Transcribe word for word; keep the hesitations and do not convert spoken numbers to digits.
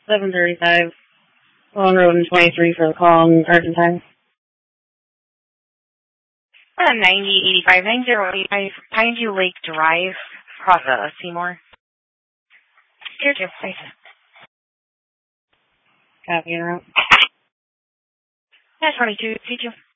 seven thirty-five. Long Road and twenty-three for the call in Argentine. Uh, ninety eighty-five, nine zero eight five, Pineview Lake Drive, across uh, Seymour. Tier two, thanks. Copy, interrupt. Yeah, twenty-two, T two.